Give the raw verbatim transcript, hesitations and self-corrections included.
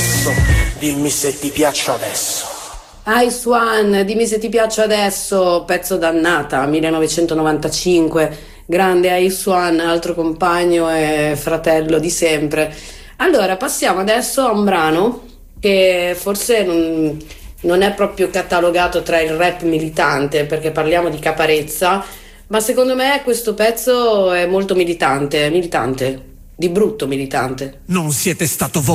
adesso, dimmi se ti piaccio adesso. Ice One, dimmi se ti piaccio adesso, pezzo dannata, millenovecentonovantacinque, grande Ice One, altro compagno e fratello di sempre. Allora, passiamo adesso a un brano che forse non, non è proprio catalogato tra il rap militante, perché parliamo di Caparezza, ma secondo me questo pezzo è molto militante, militante, di brutto militante. Non siete stato voi